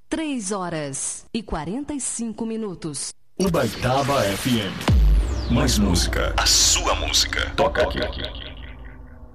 3h45. Ubaitaba FM. Mais música. A sua música. Toca aqui.